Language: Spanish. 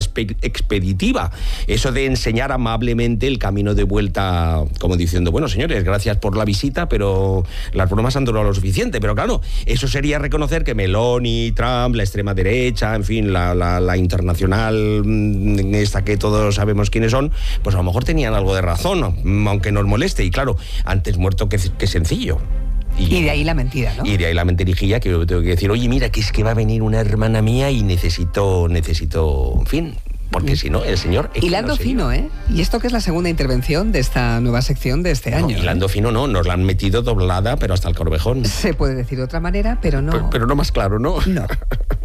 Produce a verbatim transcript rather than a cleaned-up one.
expe- expeditiva. Eso de enseñar amablemente el camino de vuelta, como diciendo, bueno, señores, gracias por la visita, pero las bromas han durado lo suficiente. Pero claro, eso sería reconocer que Meloni, Trump, la extrema derecha, en fin, la, la, la internacional, esta que todos sabemos quiénes son, pues a lo mejor tenían algo de razón, aunque nos moleste. Y claro, antes muerto que, que sencillo. Y, y de ahí la mentira, ¿no? Y de ahí la mentirijilla, que yo tengo que decir, oye, mira, que es que va a venir una hermana mía y necesito, necesito, en fin, porque si no, el señor... Hilando fino, ¿eh? Y esto que es la segunda intervención de esta nueva sección de este no, año. Hilando ¿eh? fino no, nos la han metido doblada, pero hasta el corvejón. Se puede decir de otra manera, pero no... Pero, pero no más claro, ¿no? No.